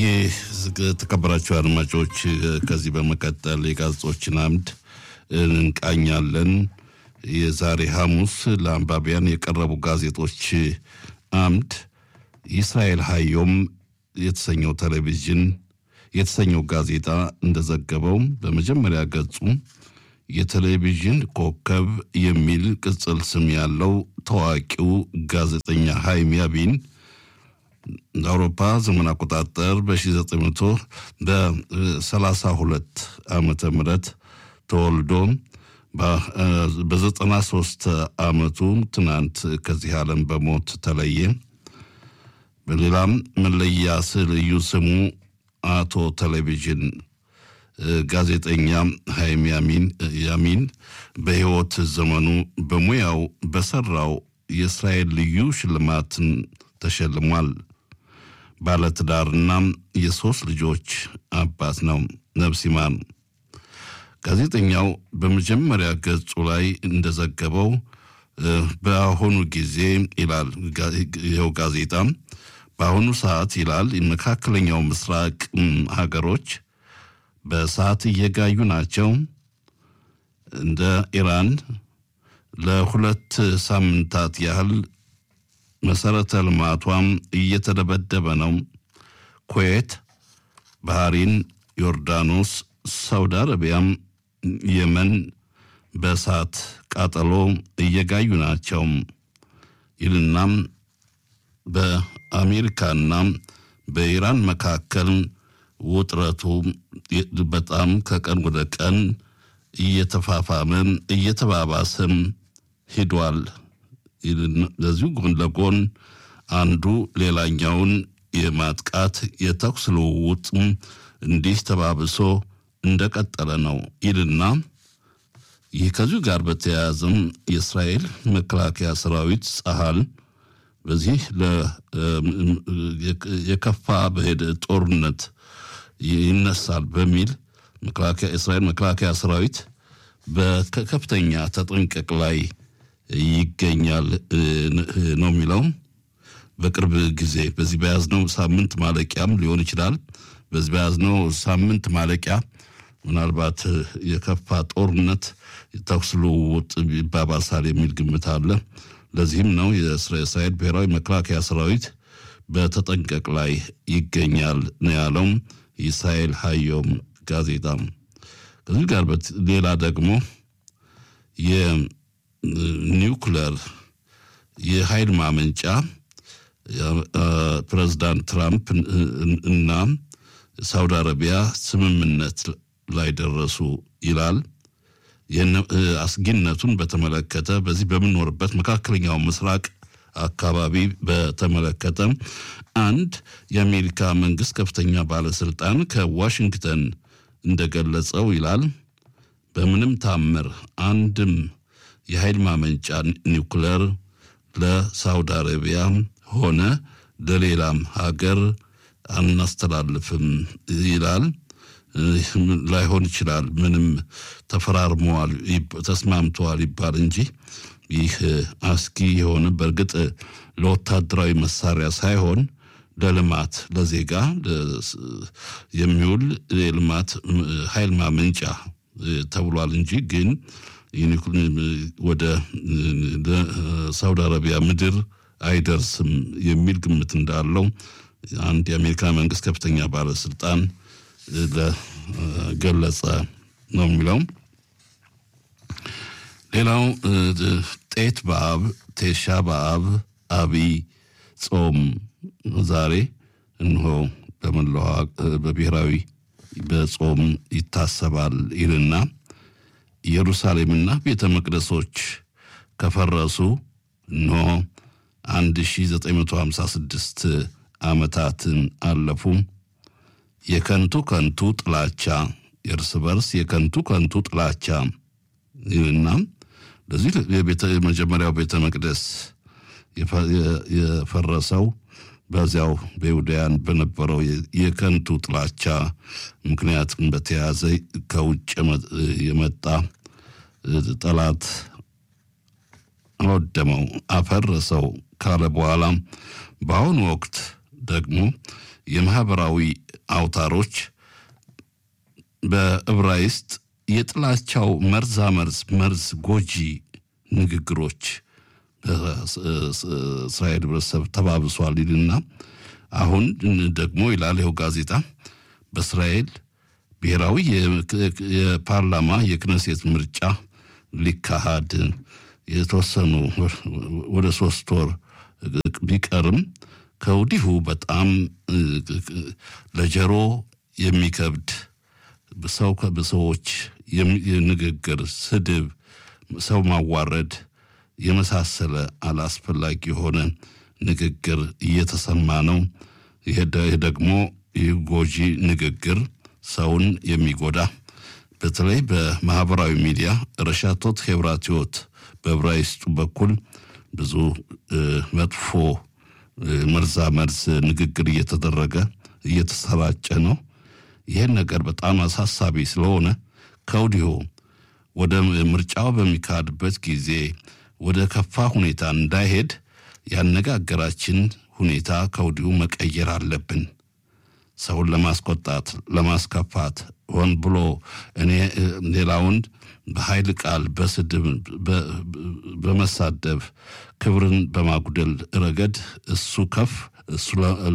ይህ ተከበራችሁ አድማጮች ከዚህ በመቀጠል የጋዜጦችን አምድ እንቃኛለን። የዛሬ ሐሙስ ለአንባቢያን የቀረቡ ጋዜጦች አምድ እስራኤል ሃዮም የተሰኘው ቴሌቪዥን የተሰኘው ጋዜጣ እንደዘገበው በመጀመሪያ ገጹ የቴሌቪዥን ኮከብ የሚል ቅጽል ስም ያለው ታዋቂው ጋዜጠኛ ሃይም ያሚን አውሮፓ ዘመን አቆጣጠር በ1932 ዓመተ ምህረት ተወልዶ በ93 ዓመቱ ትናንት ከዚህ ዓለም በሞት ተለየ። በሌላም መለያ ልዩ ስሙ አቶ ቴሌቪዥን ጋዜጠኛ ሃይም ያሚን በሕይወት ዘመኑ በሙያው በሰራው የእስራኤል ልዩ ሽልማትን ተሸልሟል። ባለትዳርና የሶስት ልጆች አባት ነው። ነፍስ ይማር። ጋዜጠኛው በመጀመሪያ ገጹ ላይ እንደዘገበው በአሁኑ ጊዜ ይላል ይኸው ጋዜጣ በአሁኑ ሰዓት ይላል የመካከለኛው ምስራቅ ሀገሮች በሰዓት እየጋዩ ናቸው። እንደ ኢራን ለሁለት ሳምንታት ያህል መሰረተ ልማቷም እየተደበደበ ነው። ኩዌት፣ ባህሪን፣ ዮርዳኖስ፣ ሳውዲ አረቢያም የመን በእሳት ቃጠሎ እየጋዩ ናቸው ይልና በአሜሪካና በኢራን መካከል ውጥረቱ በጣም ከቀን ወደ ቀን እየተፋፋመ እየተባባሰም ሄዷል። ለዚሁ ጎን ለጎን አንዱ ሌላኛውን የማጥቃት የተኩስ ልውውጥ እንዲህ ተባብሶ እንደቀጠለ ነው ይልና ይህ ከዚሁ ጋር በተያያዘም የእስራኤል መከላከያ ሰራዊት ጸሃል በዚህ የከፋ በሄደ ጦርነት ይነሳል በሚል እስራኤል መከላከያ ሰራዊት በከፍተኛ ተጠንቀቅ ላይ ይገኛል ነው የሚለው። በቅርብ ጊዜ በዚህ በያዝነው ሳምንት ማለቂያም ሊሆን ይችላል። በዚህ በያዝነው ሳምንት ማለቂያ ምናልባት የከፋ ጦርነት ተኩስ ልውውጥ ይባባሳል የሚል ግምት አለ። ለዚህም ነው የእስራኤል ብሔራዊ መከላከያ ሰራዊት በተጠንቀቅ ላይ ይገኛል ነው ያለው እስራኤል ሃዮም ጋዜጣ። ከዚህ ጋር ሌላ ደግሞ የኒውክሌር የኃይል ማመንጫ ፕሬዝዳንት ትራምፕ እና ሳውዲ አረቢያ ስምምነት ላይ ደረሱ ይላል። አስጊነቱን በተመለከተ በዚህ በምንኖርበት መካከለኛው ምስራቅ አካባቢ በተመለከተ አንድ የአሜሪካ መንግስት ከፍተኛ ባለስልጣን ከዋሽንግተን እንደገለጸው ይላል በምንም ታምር አንድም የኃይል ማመንጫ ኒውክሌር ለሳውዲ አረቢያ ሆነ ለሌላም ሀገር አናስተላልፍም ይላል። ላይሆን ይችላል ምንም ተፈራርመዋል ተስማምተዋል ይባል እንጂ ይህ አስጊ የሆነ በእርግጥ ለወታደራዊ መሳሪያ ሳይሆን ለልማት ለዜጋ የሚውል የልማት ኃይል ማመንጫ ተብሏል እንጂ ግን ወደ ሳውዲ አረቢያ ምድር አይደርስም የሚል ግምት እንዳለው አንድ የአሜሪካ መንግስት ከፍተኛ ባለስልጣን ገለጸ ነው የሚለው። ሌላው ጤት በአብ ቴሻ በአብ አብይ ጾም ዛሬ እንሆ በመላው በብሔራዊ በጾም ይታሰባል ይልና ኢየሩሳሌምና ቤተ መቅደሶች ከፈረሱ እንሆ 1956 ዓመታትን አለፉ። የከንቱ ጥላቻ የእርስ በርስ የከንቱ ጥላቻ ይልና ለዚህ የመጀመሪያው ቤተ መቅደስ የፈረሰው በዚያው በይሁዳውያን በነበረው የከንቱ ጥላቻ ምክንያት በተያዘ ከውጭ የመጣ ጠላት አወደመው አፈረሰው ካለ በኋላ በአሁኑ ወቅት ደግሞ የማህበራዊ አውታሮች በዕብራይስጥ የጥላቻው መርዝ ጎጂ ንግግሮች በእስራኤል ህብረተሰብ ተባብሷል ይልና አሁን ደግሞ ይላል ይኸው ጋዜጣ በእስራኤል ብሔራዊ የፓርላማ የክነሴት ምርጫ ሊካሄድ የተወሰኑ ወደ 3 ወር ቢቀርም ከወዲሁ በጣም ለጀሮ የሚከብድ በሰዎች ንግግር፣ ስድብ፣ ሰው ማዋረድ የመሳሰለ አላስፈላጊ የሆነ ንግግር እየተሰማ ነው። ይሄ ደግሞ ጎጂ ንግግር ሰውን የሚጎዳ በተለይ በማህበራዊ ሚዲያ ረሻቶት ሄብራቲዮት በዕብራይስጡ በኩል ብዙ መጥፎ መርዝ ንግግር እየተሰራጨ ነው። ይሄን ነገር በጣም አሳሳቢ ስለሆነ ከወዲሁ ወደ ምርጫው በሚካሄድበት ጊዜ ወደ ከፋ ሁኔታ እንዳይሄድ ያነጋገራችን ሁኔታ ከወዲሁ መቀየር አለብን። ሰውን ለማስቆጣት ለማስከፋት ሆን ብሎ እኔ ሌላውን በኃይል ቃል በስድብ በመሳደብ ክብርን በማጉደል ረገድ እሱ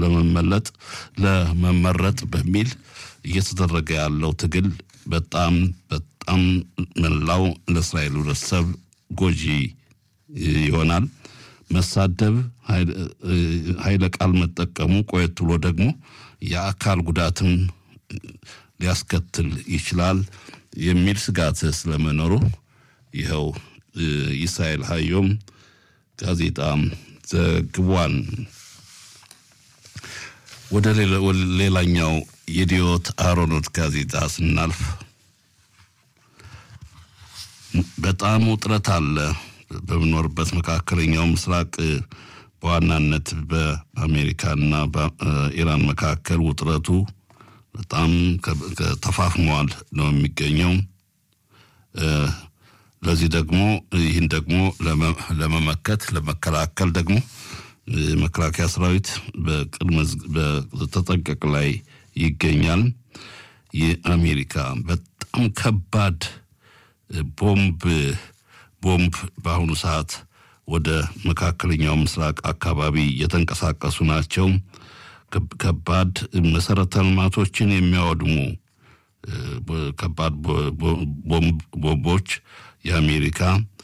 ለመመረጥ በሚል እየተደረገ ያለው ትግል በጣም መላው ለእስራኤል ህብረተሰብ ጎጂ ይሆናል። መሳደብ ኃይለ ቃል መጠቀሙ ቆየት ብሎ ደግሞ የአካል ጉዳትም ሊያስከትል ይችላል የሚል ስጋት ስለመኖሩ ይኸው ኢስራኤል ሃዮም ጋዜጣ ዘግቧል። ወደ ሌላኛው የዲዮት አሮኖት ጋዜጣ ስናልፍ በጣም ውጥረት አለ በመኖርበት መካከለኛው ምስራቅ በዋናነት በአሜሪካና በኢራን መካከል ውጥረቱ በጣም ተፋፍሟል ነው የሚገኘው። ለዚህ ደግሞ ይህን ደግሞ ለመከላከል ደግሞ መከላከያ ሰራዊት በተጠንቀቅ ላይ ይገኛል። የአሜሪካ በጣም ከባድ ቦምብ በአሁኑ ሰዓት ወደ መካከለኛው ምስራቅ አካባቢ የተንቀሳቀሱ ናቸው። ከባድ መሰረተ ልማቶችን የሚያወድሙ ከባድ ቦምቦች የአሜሪካ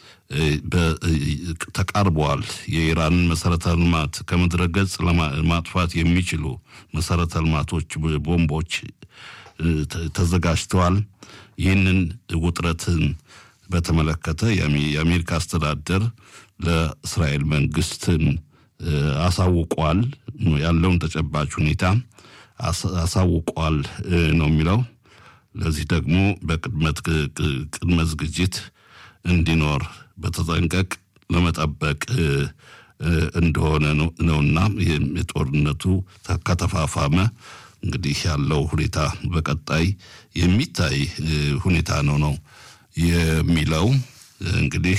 ተቃርበዋል። የኢራን መሰረተ ልማት ከምድረ ገጽ ለማጥፋት የሚችሉ መሰረተ ልማቶች ቦምቦች ተዘጋጅተዋል። ይህንን ውጥረትን በተመለከተ የአሜሪካ አስተዳደር ለእስራኤል መንግስትን አሳውቋል። ያለውን ተጨባጭ ሁኔታ አሳውቋል ነው የሚለው። ለዚህ ደግሞ በቅድመ ዝግጅት እንዲኖር በተጠንቀቅ ለመጠበቅ እንደሆነ ነውና የጦርነቱ ከተፋፋመ እንግዲህ ያለው ሁኔታ በቀጣይ የሚታይ ሁኔታ ነው የሚለው። እንግዲህ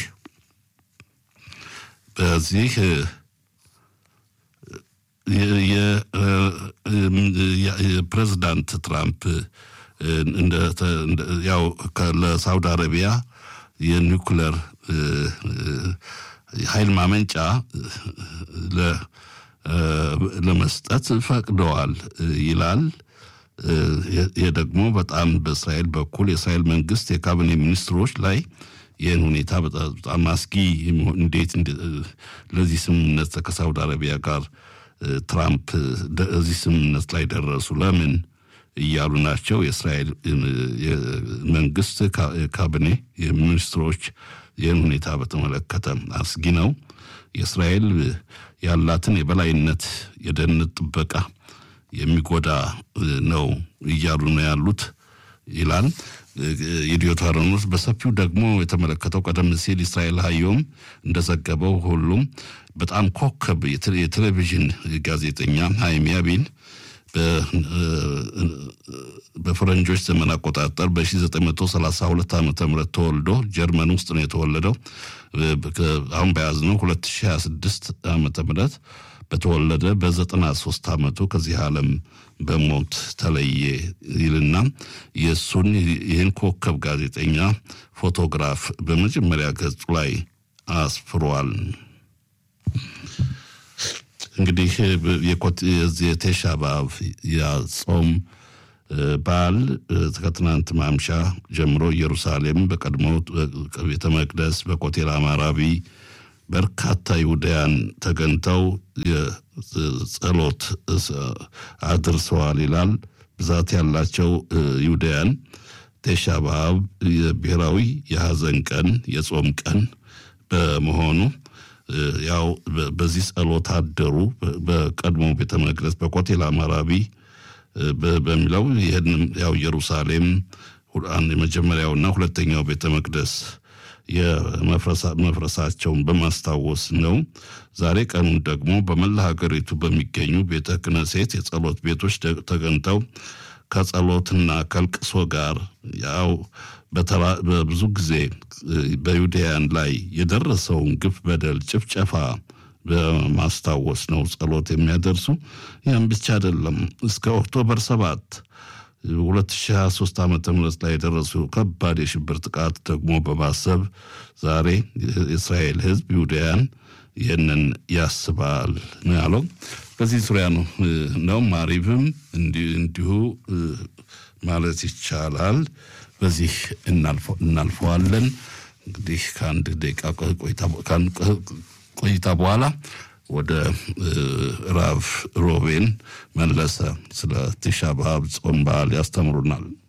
በዚህ የፕሬዝዳንት ትራምፕ ያው ለሳውዲ አረቢያ የኒውክሌር ኃይል ማመንጫ ለመስጠት ፈቅደዋል ይላል። ይህ ደግሞ በጣም በእስራኤል በኩል የእስራኤል መንግስት የካቢኔ ሚኒስትሮች ላይ ይህን ሁኔታ በጣም አስጊ እንዴት ለዚህ ስምምነት ከሳውዲ አረቢያ ጋር ትራምፕ እዚህ ስምምነት ላይ ደረሱ ለምን እያሉ ናቸው። የእስራኤል መንግስት ካቢኔ የሚኒስትሮች ይህን ሁኔታ በተመለከተ አስጊ ነው። የእስራኤል ያላትን የበላይነት የደህንነት ጥበቃ የሚጎዳ ነው እያሉ ነው ያሉት ይላል የዲዮት አሮኖት። በሰፊው ደግሞ የተመለከተው ቀደም ሲል እስራኤል ሃዮም እንደዘገበው ሁሉም በጣም ኮከብ የቴሌቪዥን ጋዜጠኛ ሃይም ያቢን በፈረንጆች ዘመን አቆጣጠር በ1932 ዓመተ ምህረት ተወልዶ ጀርመን ውስጥ ነው የተወለደው። አሁን በያዝነው 2026 ዓመተ ምህረት በተወለደ በ93 ዓመቱ ከዚህ ዓለም በሞት ተለየ ይልና የሱን ይህን ኮከብ ጋዜጠኛ ፎቶግራፍ በመጀመሪያ ገጹ ላይ አስፍሯል። እንግዲህ የቴሻ በአብ የጾም በዓል ከትናንት ማምሻ ጀምሮ ኢየሩሳሌም በቀድሞው ቤተ መቅደስ በኮቴል አማራቢ በርካታ ይሁዳውያን ተገኝተው የጸሎት አድርሰዋል ይላል። ብዛት ያላቸው ይሁዳውያን ቴሻ በአብ የብሔራዊ የሐዘን ቀን የጾም ቀን በመሆኑ ያው በዚህ ጸሎት አደሩ። በቀድሞ ቤተ መቅደስ በኮቴል አማራቢ በሚለው ይሄን ያው ኢየሩሳሌም የመጀመሪያውና ሁለተኛው ቤተ መቅደስ የመፍረሳቸውን በማስታወስ ነው። ዛሬ ቀኑን ደግሞ በመላ ሀገሪቱ በሚገኙ ቤተ ክህነት የጸሎት ቤቶች ተገኝተው ከጸሎትና ከልቅሶ ጋር ያው በብዙ ጊዜ በይሁዳውያን ላይ የደረሰውን ግፍ፣ በደል፣ ጭፍጨፋ በማስታወስ ነው ጸሎት የሚያደርሱ። ያም ብቻ አይደለም። እስከ ኦክቶበር 7 2023 ዓመተ ምህረት ላይ የደረሱ ከባድ የሽብር ጥቃት ደግሞ በማሰብ ዛሬ የእስራኤል ሕዝብ ይሁዳውያን ይህንን ያስባል ነው ያለው። በዚህ ዙሪያ ነው ማሪብም እንዲሁ ማለት ይቻላል። በዚህ እናልፈዋለን። እንግዲህ ከአንድ ደቂቃ ቆይታ በኋላ ወደ ራቭ ሮቤን መለሰ ስለ ቲሻ በአብ ጾም በዓል ያስተምሩናል።